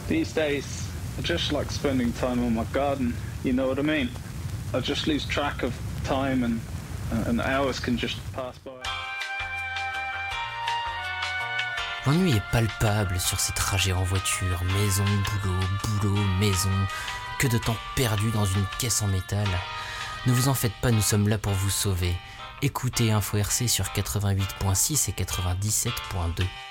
These days, I just like spending time on my garden, you know what I mean? I just lose track of time and hours can just pass by. L'ennui est palpable sur ces trajets en voiture, maison, boulot, boulot, maison. Que de temps perdu dans une caisse en métal. Ne vous en faites pas, nous sommes là pour vous sauver. Écoutez Info RC sur 88.6 et 97.2.